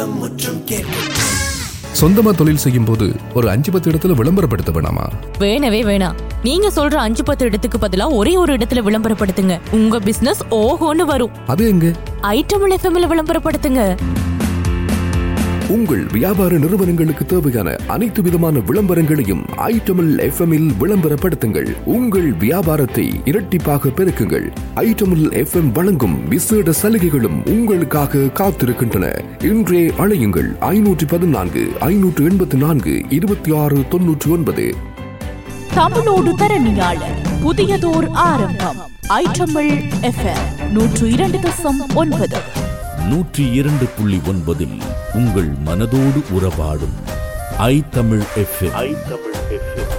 சொந்தமா தொழில் செய்யும் போது ஒரு 5-10 இடத்துல விளம்பரப்படுத்த வேணாமா? வேணவே வேணாம். நீங்க சொல்ற 5-10 இடத்துக்கு பதிலா ஒரே ஒரு இடத்துல விளம்பரப்படுத்துங்க. உங்க பிசினஸ் ஓஹோன்னு வரும். அது எங்க? ஐட்டமில் எஃப்எம்ல விளம்பரப்படுத்துங்க. உங்கள் வியாபார நிறுவனங்களுக்கு தேவையான அனைத்து விதமான விளம்பரங்களையும் ஐட்டமில் எஃப்எம்மில் விளம்பரப்படுத்துங்கள். உங்கள் வியாபாரத்தை இரட்டிப்பாக பெருக்குங்கள். ஐட்டமில் எஃப்எம் வழங்கும் விசேட சலுகைகளும் உங்களுக்காக காத்திருக்கின்றன. இன்றே அழையுங்கள் 514 584 2699. தமிழோடு தரணியாளர் புதியதோர் ஆரம்பம். ஐட்டமில் எஃப்எம் 102.9 102.9 உங்கள் மனதோடு உறவாடும் ஐ தமிழ் எஃப்எம்.